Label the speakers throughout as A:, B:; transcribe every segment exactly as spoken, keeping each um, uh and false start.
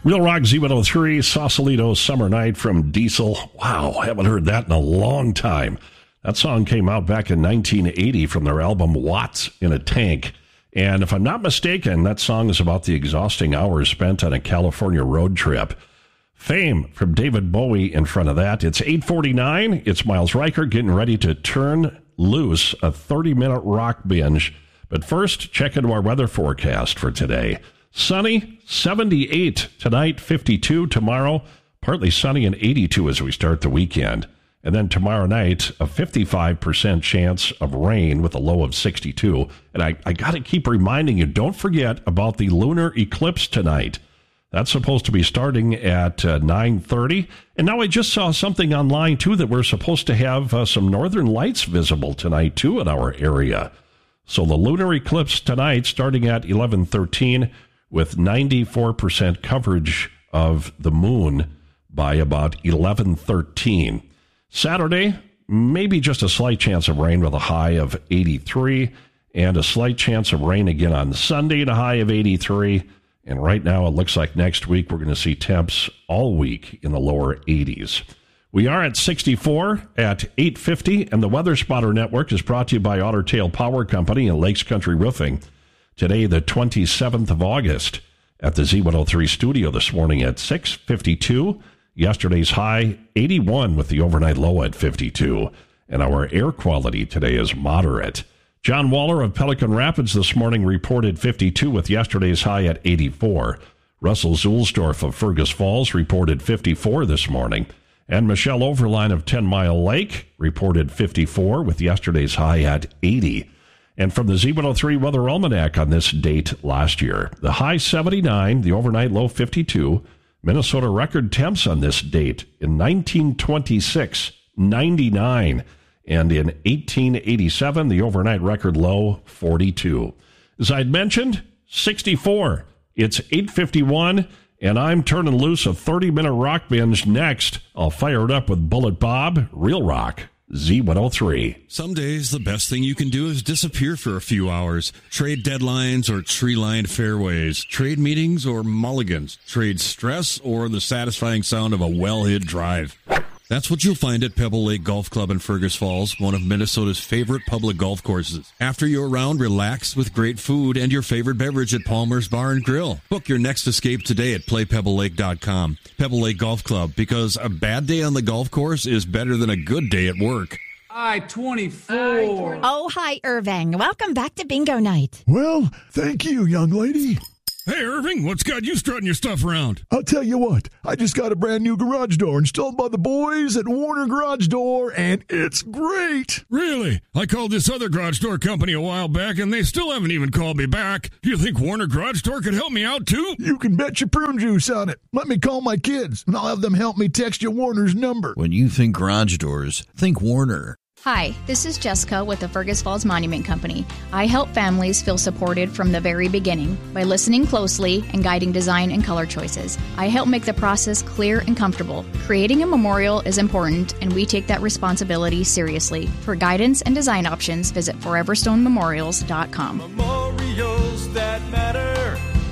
A: Real Rock Z one oh three, Sausalito Summer Night from Diesel. Wow, haven't heard that in a long time. That song came out back in nineteen eighty from their album Watts in a Tank. And if I'm not mistaken, that song is about the exhausting hours spent on a California road trip. Fame from David Bowie in front of that. It's eight forty-nine. It's Miles Riker getting ready to turn loose a thirty-minute rock binge. But first, check into our weather forecast for today. Sunny, seventy-eight tonight, fifty-two tomorrow. Partly sunny and eighty-two as we start the weekend. And then tomorrow night, a fifty-five percent chance of rain with a low of sixty-two. And I, I got to keep reminding you, don't forget about the lunar eclipse tonight. That's supposed to be starting at uh, nine thirty. And now I just saw something online, too, that we're supposed to have uh, some northern lights visible tonight, too, in our area. So the lunar eclipse tonight starting at eleven thirteen with ninety-four percent coverage of the moon by about eleven thirteen. Saturday, maybe just a slight chance of rain with a high of eighty-three, and a slight chance of rain again on Sunday, a high of eighty-three. And right now, it looks like next week we're going to see temps all week in the lower eighties. We are at sixty-four at eight fifty, and the Weather Spotter Network is brought to you by Otter Tail Power Company and Lakes Country Roofing. Today, the twenty-seventh of August, at the Z one oh three studio this morning at six fifty-two. Yesterday's high, eighty-one, with the overnight low at fifty-two. And our air quality today is moderate. John Waller of Pelican Rapids this morning reported fifty-two with yesterday's high at eighty-four. Russell Zulsdorf of Fergus Falls reported fifty-four this morning. And Michelle Overline of Ten Mile Lake reported fifty-four with yesterday's high at eighty. And from the Z one oh three Weather Almanac on this date last year, the high seventy-nine, the overnight low fifty-two. Minnesota record temps on this date in nineteen twenty-six, ninety-nine. And in eighteen eighty-seven, the overnight record low, forty-two. As I'd mentioned, sixty-four. It's eight fifty-one, and I'm turning loose a thirty-minute rock binge next. I'll fire it up with Bullet Bob, Real Rock, Z one oh three.
B: Some days, the best thing you can do is disappear for a few hours. Trade deadlines or tree-lined fairways. Trade meetings or mulligans. Trade stress or the satisfying sound of a well-hit drive. That's what you'll find at Pebble Lake Golf Club in Fergus Falls, one of Minnesota's favorite public golf courses. After your round, relax with great food and your favorite beverage at Palmer's Bar and Grill. Book your next escape today at play pebble lake dot com. Pebble Lake Golf Club, because a bad day on the golf course is better than a good day at work.
C: I twenty-four.
D: Oh, hi, Irving. Welcome back to Bingo Night.
E: Well, thank you, young lady.
B: Hey, Irving, what's got you strutting your stuff around?
E: I'll tell you what, I just got a brand new garage door installed by the boys at Warner Garage Door, and it's great.
B: Really? I called this other garage door company a while back, and they still haven't even called me back. You think Warner Garage Door could help me out, too?
E: You can bet your prune juice on it. Let me call my kids, and I'll have them help me text you Warner's number.
F: When you think garage doors, think Warner.
G: Hi, this is Jessica with the Fergus Falls Monument Company. I help families feel supported from the very beginning by listening closely and guiding design and color choices. I help make the process clear and comfortable. Creating a memorial is important, and we take that responsibility seriously. For guidance and design options, visit forever stone memorials dot com.
H: Memorials that matter.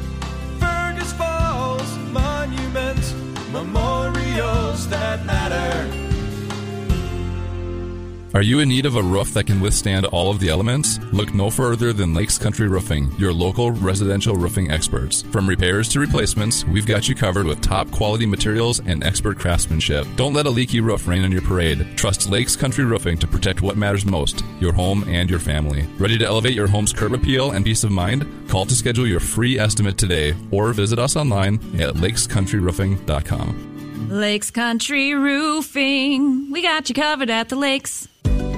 H: Fergus Falls Monument. Memorials that matter.
I: Are you in need of a roof that can withstand all of the elements? Look no further than Lakes Country Roofing, your local residential roofing experts. From repairs to replacements, we've got you covered with top quality materials and expert craftsmanship. Don't let a leaky roof rain on your parade. Trust Lakes Country Roofing to protect what matters most, your home and your family. Ready to elevate your home's curb appeal and peace of mind? Call to schedule your free estimate today or visit us online at lakes country roofing dot com.
J: Lakes Country Roofing. We got you covered at the lakes.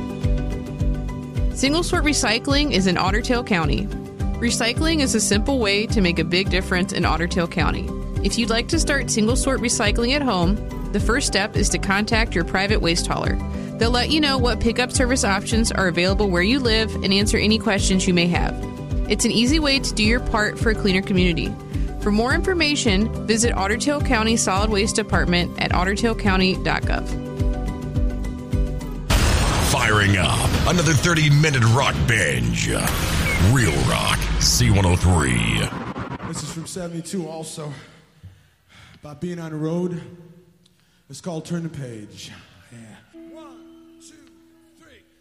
K: Single Sort Recycling is in Otter Tail County. Recycling is a simple way to make a big difference in Otter Tail County. If you'd like to start single sort recycling at home, the first step is to contact your private waste hauler. They'll let you know what pickup service options are available where you live and answer any questions you may have. It's an easy way to do your part for a cleaner community. For more information, visit Otter Tail County Solid Waste Department at otter tail county dot gov.
L: Firing up another thirty-minute rock binge. Real Rock, Z one oh three.
C: This is from seventy-two also.
M: about being on the road. It's called Turn the Page. Yeah. One, two, three.